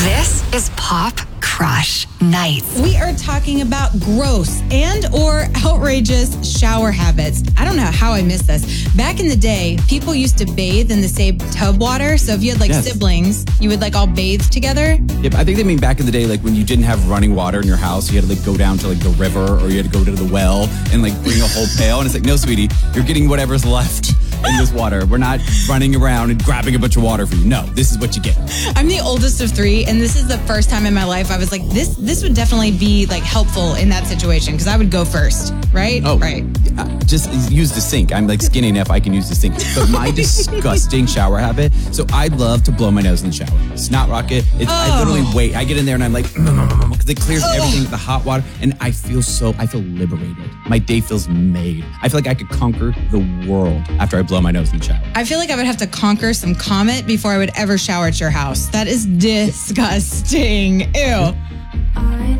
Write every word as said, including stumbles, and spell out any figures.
This is Pop Crush Nights. We are talking about gross and or outrageous shower habits. I don't know how I missed this. Back in the day, people used to bathe in the same tub water. So if you had like Yes. siblings, you would like all bathe together. Yep, I think they mean back in the day, like when you didn't have running water in your house, you had to like go down to like the river or you had to go to the well and like bring a whole pail. And it's like, no, sweetie, you're getting whatever's left in this water. We're not running around and grabbing a bunch of water for you. No, this is what you get. I'm the oldest of three, and this is the first time in my life I was like, this this would definitely be like helpful in that situation because I would go first, right? Oh, right. Uh, just use the sink. I'm like skinny enough I can use the sink. But my disgusting shower habit, so I love to blow my nose in the shower. Snot rocket. It's, I Oh. literally wait. I get in there and I'm like, because it clears Oh. everything with the hot water. And I feel so, I feel liberated. My day feels made. I feel like I could conquer the world after I blow my nose in the shower. I feel like I would have to conquer some comet before I would ever shower at your house. That is disgusting. Ew.